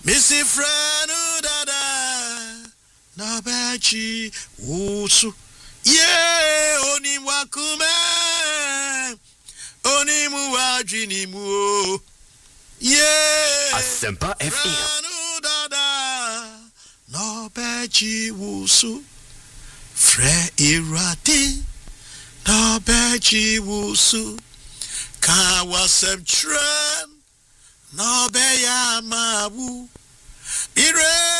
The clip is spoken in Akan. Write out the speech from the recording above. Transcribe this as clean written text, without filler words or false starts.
Missy Franu Dada Nabachi Wusu Ye Oniwakume Onimuajinimu Ye Asempa FM Franu Dada Nabachi Wusu Fre Irati Nabachi Wusu Kawasem Tren Nabeya Mabu Ire